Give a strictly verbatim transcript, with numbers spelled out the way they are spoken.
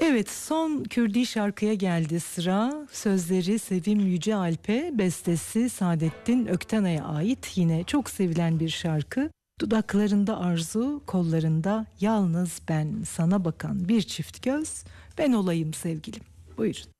Evet, son Kürdi şarkıya geldi sıra. Sözleri Sevim Yücealp'e, bestesi Saadettin Öktenay'a ait yine çok sevilen bir şarkı. Dudaklarında arzu, kollarında yalnız ben, sana bakan bir çift göz, ben olayım sevgilim. Buyurun.